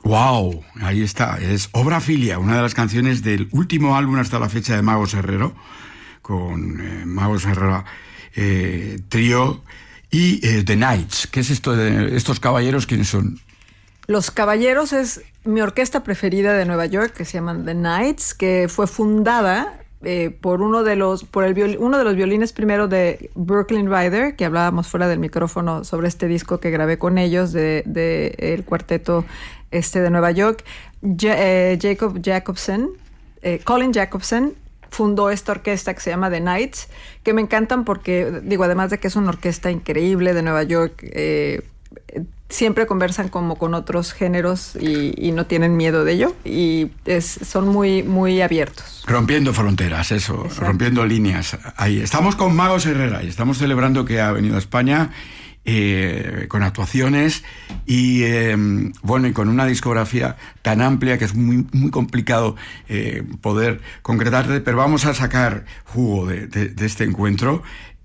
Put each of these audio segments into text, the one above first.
¡Wow! Ahí está. Es Obra Filia, una de las canciones del último álbum hasta la fecha de Magos Herrero, con Magos Herrero Trío y The Knights. ¿Qué es esto de estos caballeros? ¿Quiénes son? Los Caballeros es mi orquesta preferida de Nueva York, que se llaman The Knights, que fue fundada por uno de los violines primero de Brooklyn Rider, que hablábamos fuera del micrófono sobre este disco que grabé con ellos de el cuarteto de Nueva York. Colin Jacobson fundó esta orquesta que se llama The Knights, que me encantan porque, además de que es una orquesta increíble de Nueva York, siempre conversan como con otros géneros y no tienen miedo de ello, y son muy, muy abiertos. Rompiendo fronteras, eso. Exacto. Rompiendo líneas. Ahí estamos con Magos Herrera y estamos celebrando que ha venido a España con actuaciones y y con una discografía tan amplia que es muy, muy complicado poder concretarte, pero vamos a sacar jugo de este encuentro.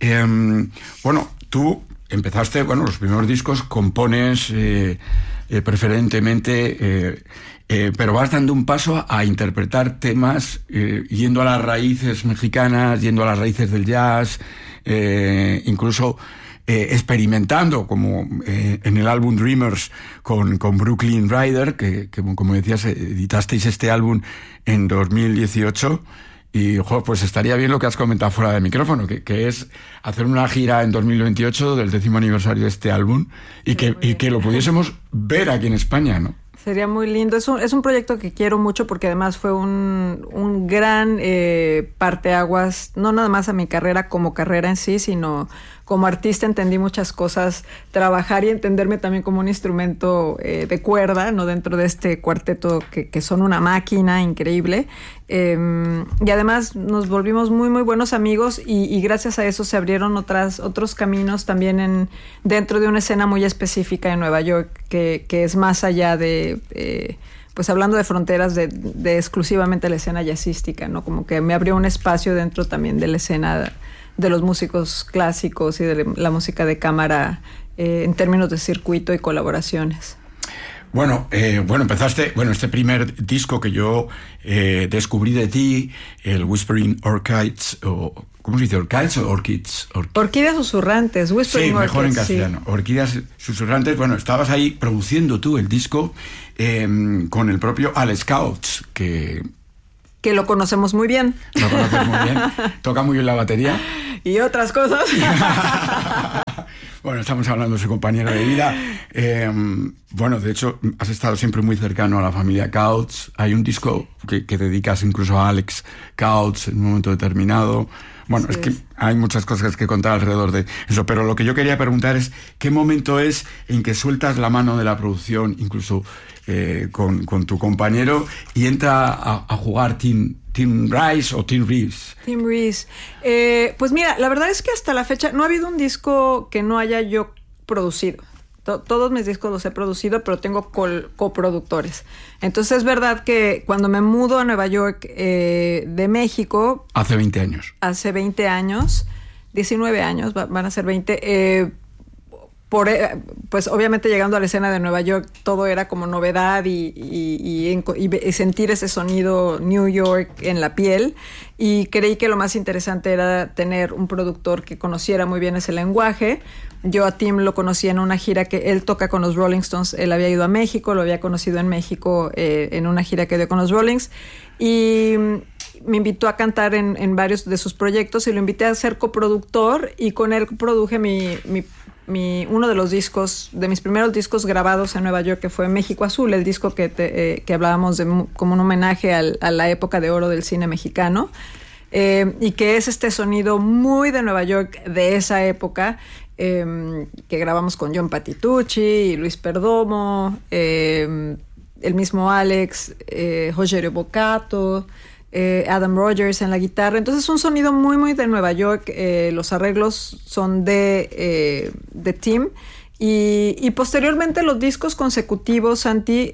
Tú empezaste, los primeros discos compones preferentemente, pero vas dando un paso a interpretar temas yendo a las raíces mexicanas, yendo a las raíces del jazz, incluso experimentando, como en el álbum Dreamers con Brooklyn Rider, que como decías, editasteis este álbum en 2018. Y, pues estaría bien lo que has comentado fuera del micrófono, que es hacer una gira en 2028 del 10º aniversario de este álbum y que lo pudiésemos ver aquí en España, ¿no? Sería muy lindo. Es un proyecto que quiero mucho porque además fue un gran parteaguas, no nada más a mi carrera como carrera en sí, sino como artista entendí muchas cosas, trabajar y entenderme también como un instrumento de cuerda, ¿no? Dentro de este cuarteto que son una máquina increíble. Y además nos volvimos muy, muy buenos amigos y gracias a eso se abrieron otros caminos también dentro de una escena muy específica en Nueva York que es más allá de... pues hablando de fronteras de exclusivamente la escena jazzística, ¿no? Como que me abrió un espacio dentro también de la escena de los músicos clásicos y de la música de cámara en términos de circuito y colaboraciones. Empezaste, este primer disco que yo descubrí de ti, el Whispering Orchids, o ¿cómo se dice? ¿Orchids o Orchids? Orquídeas susurrantes, Whispering Orchids. Sí, mejor en castellano. Sí. Orquídeas susurrantes. Estabas ahí produciendo tú el disco con el propio Alex Couch, que lo conocemos muy bien. Lo conoces muy bien. Toca muy bien la batería. Y otras cosas. Estamos hablando de su compañero de vida. De hecho, has estado siempre muy cercano a la familia Couch. Hay un disco que dedicas incluso a Alex Couch en un momento determinado. Sí. Es que hay muchas cosas que contar alrededor de eso, pero lo que yo quería preguntar es ¿qué momento es en que sueltas la mano de la producción, incluso con tu compañero, y entra a jugar Tim Rice o Tim Reeves? Tim Reeves. Pues mira, la verdad es que hasta la fecha no ha habido un disco que no haya yo producido. Todos mis discos los he producido, pero tengo coproductores. Entonces es verdad que cuando me mudo a Nueva York de México... Hace 20 años. Hace 20 años, 19 años, van a ser 20... pues obviamente llegando a la escena de Nueva York todo era como novedad y sentir ese sonido New York en la piel, y creí que lo más interesante era tener un productor que conociera muy bien ese lenguaje. Yo a Tim lo conocí en una gira que él toca con los Rolling Stones. Él había ido a México, lo había conocido en México en una gira que dio con los Rollings, y me invitó a cantar en varios de sus proyectos y lo invité a ser coproductor, y con él produje uno de los discos, de mis primeros discos grabados en Nueva York, que fue México Azul, el disco que hablábamos de como un homenaje a la época de oro del cine mexicano, y que es este sonido muy de Nueva York de esa época, que grabamos con John Patitucci y Luis Perdomo, el mismo Alex, Rogerio Boccato, Adam Rogers en la guitarra. Entonces es un sonido muy, muy de Nueva York. Los arreglos son de Tim. Y posteriormente los discos consecutivos, Santi,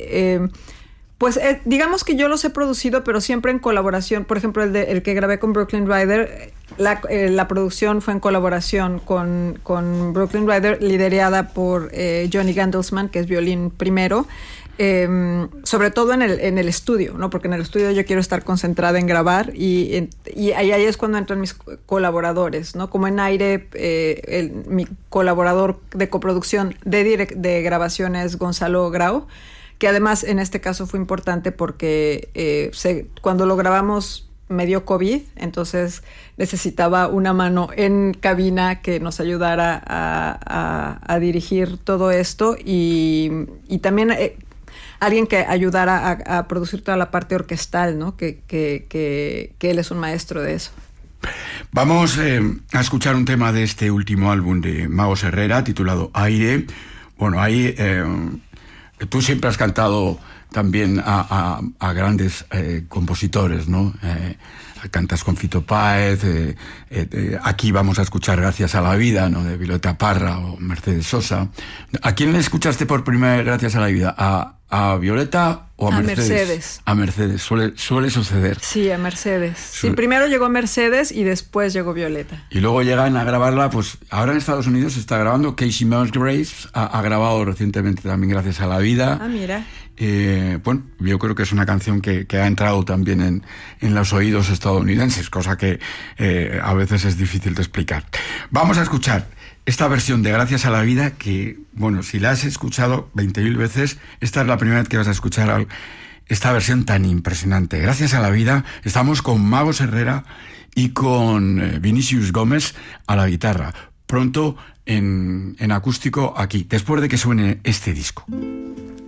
digamos que yo los he producido, pero siempre en colaboración. Por ejemplo, el que grabé con Brooklyn Rider, La producción fue en colaboración con Brooklyn Rider, liderada por Johnny Gandelsman, que es violín primero. Sobre todo en el estudio, ¿no? Porque en el estudio yo quiero estar concentrada en grabar y ahí es cuando entran mis colaboradores, ¿no? Como en aire, mi colaborador de coproducción de grabación es Gonzalo Grau, que además en este caso fue importante porque cuando lo grabamos me dio COVID, entonces necesitaba una mano en cabina que nos ayudara a dirigir todo esto y también alguien que ayudara a producir toda la parte orquestal, ¿no? Que él es un maestro de eso. Vamos a escuchar un tema de este último álbum de Magos Herrera, titulado Aire. Bueno, ahí tú siempre has cantado también a grandes compositores, ¿no? Cantas con Fito Páez, aquí vamos a escuchar Gracias a la Vida, ¿no? De Violeta Parra o Mercedes Sosa. ¿A quién le escuchaste por primera vez Gracias a la Vida? ¿A Violeta o a Mercedes? A Mercedes, suele suceder. Sí, a Mercedes. Sí, primero llegó Mercedes y después llegó Violeta. Y luego llegan a grabarla, pues ahora en Estados Unidos se está grabando, Casey Musgraves ha grabado recientemente también Gracias a la Vida. Ah, mira. Bueno, yo creo que es una canción que ha entrado también en los oídos estadounidenses, cosa que a veces es difícil de explicar. Vamos a escuchar esta versión de Gracias a la Vida que, bueno, si la has escuchado 20.000 veces, esta es la primera vez que vas a escuchar esta versión tan impresionante. Gracias a la Vida, estamos con Magos Herrera y con Vinicius Gómez a la guitarra. Pronto en acústico aquí, después de que suene este disco.